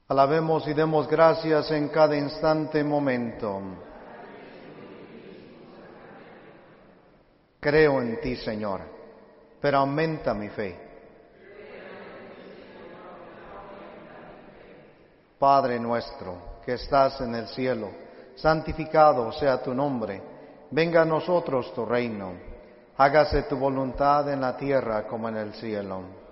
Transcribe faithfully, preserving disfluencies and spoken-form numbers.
Alabemos y demos gracias en cada instante momento. Creo en ti, Señor, pero aumenta mi fe. Padre nuestro, que estás en el cielo, santificado sea tu nombre. Venga a nosotros tu reino. Hágase tu voluntad en la tierra como en el cielo.